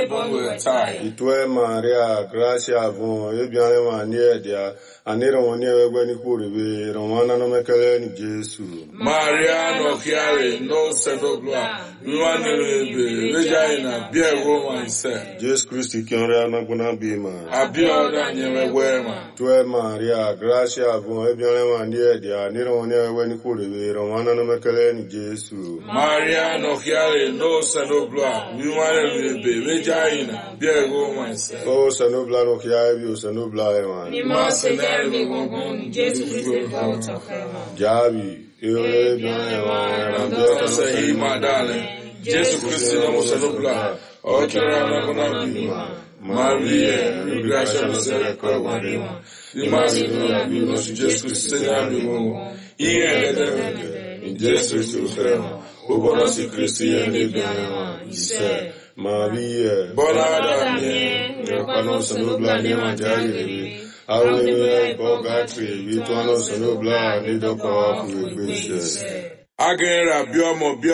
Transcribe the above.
bonwe tai. Itwe Maria, gracia von, ebiane manie dia, anira wonie wegwe ni kuribi, romana no mekele ni Jesu. Maria no chiare, no sendo gloa, nuane lebe, rejaina, bie Roma ise. Jesu Christi kionre anaguna bima. Abio da nyewe wema. Itwe Maria, gracia von, ebiane manie dia, anira wonie wegwe ni kuribi, romana no mekele ni Jesu. Maria no chiare, no sendo gloa, nuane lebe, rejaina, bie Roma ise. O sanubla no chiavi, o sanubla eman. Ni ma senere mi gongon, Jesu Christi volta fema. Javi, io biane eman, Ramdota se madale, Jesu Christi no sanubla, ochera na kona bima. Maria, gracia no se recordarima. Ni ma senere mi no Jesu Christi na bimo. In Jesu Christi fema. O bonosi Christi ende biane ise. Maria, Bonada mie, Pano sanubla ni manjari rebi. Awe bogatri, vituano sanubla ni doko afu egbeshe. Agera biomo